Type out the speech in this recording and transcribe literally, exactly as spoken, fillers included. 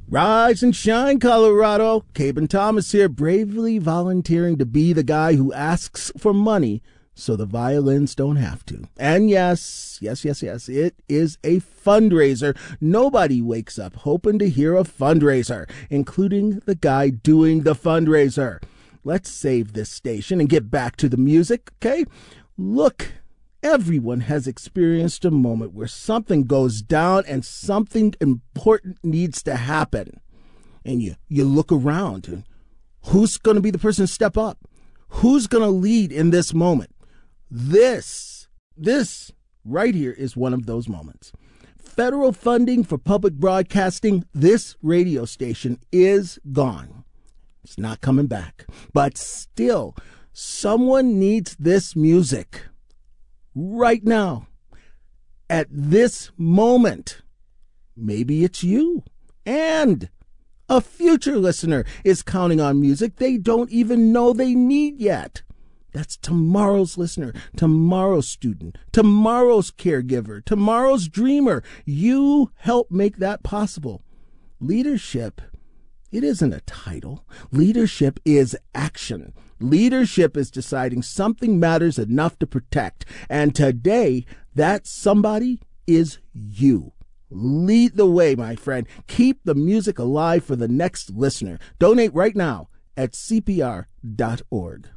Rise and shine, Colorado. Caben Thomas here, bravely volunteering to be the guy who asks for money so the violins don't have to. And yes, yes, yes, yes, it is a fundraiser. Nobody wakes up hoping to hear a fundraiser, including the guy doing the fundraiser. Let's save this station and get back to the music, okay? Look, everyone has experienced a moment where something goes down and something important needs to happen. And you, you look around, and who's going to be the person to step up? Who's going to lead in this moment? This, this right here is one of those moments. Federal funding for public broadcasting, this radio station is gone. It's not coming back. But still, someone needs this music right now, at this moment. Maybe it's you. And a future listener is counting on music they don't even know they need yet. That's tomorrow's listener, tomorrow's student, tomorrow's caregiver, tomorrow's dreamer. You help make that possible. Leadership, it isn't a title. Leadership is action. Leadership is deciding something matters enough to protect. And today, that somebody is you. Lead the way, my friend. Keep the music alive for the next listener. Donate right now at C P R dot org.